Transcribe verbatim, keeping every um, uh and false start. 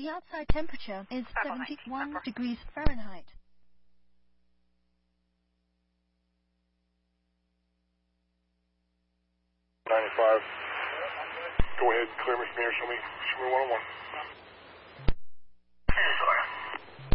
The outside temperature is seventy-one degrees Fahrenheit. ninety-five. Go ahead, clear me from here. Show me, show me one oh one.